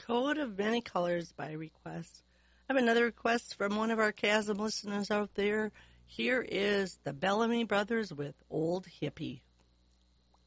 Coat of Many Colors by request. I have another request from one of our Chasm listeners out there. Here is the Bellamy Brothers with Old Hippie.